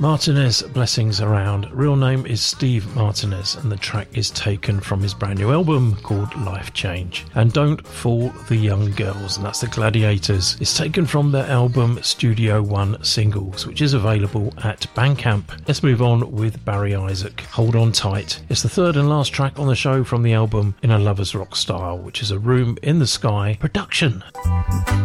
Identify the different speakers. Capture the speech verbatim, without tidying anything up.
Speaker 1: Martinez, Blessings Around. Real name is Steve Martinez, and the track is taken from his brand new album called Life Change. And Don't Fool the Young Girls, and that's the Gladiators. It's taken from their album Studio One Singles, which is available at Bandcamp. Let's move on with Barry Isaac, Hold On Tight. It's the third and last track on the show from the album In a Lover's Rock Style, which is a Room in the Sky production.